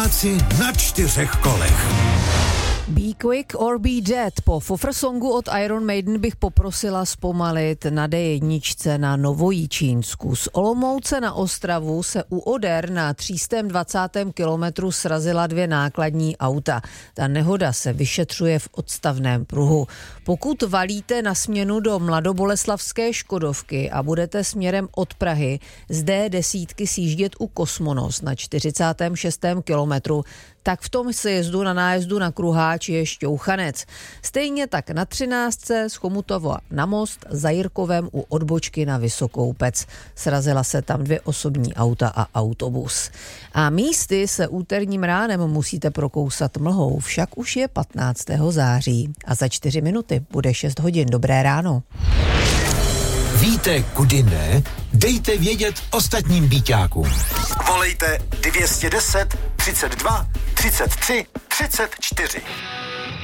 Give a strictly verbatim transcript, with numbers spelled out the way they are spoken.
Práci na čtyřech kolech. Be Quick or Be Dead. Po Fofr songu od Iron Maiden bych poprosila zpomalit na D jedna na Novojičínsku. Z Olomouce na Ostravu se u Oder na tři sta dvacátém kilometru srazila dvě nákladní auta. Ta nehoda se vyšetřuje v odstavném pruhu. Pokud valíte na směnu do mladoboleslavské Škodovky a budete směrem od Prahy z D desítky sjíždět u Kosmonos na čtyřicátém šestém kilometru, tak v tom sjezdu na nájezdu na Kruháč je šťouchanec. Stejně tak na třináctce z Chomutova na Most za Jirkovem u odbočky na Vysokou Pec. Srazila se tam dvě osobní auta a autobus. A místy se úterním ránem musíte prokousat mlhou, však už je patnáctého září a za čtyři minuty bude šest hodin. Dobré ráno. Víte, kudy ne? Dejte vědět ostatním býťákům. Volejte dvě stě deset, třicet dva, třicet tři, třicet čtyři.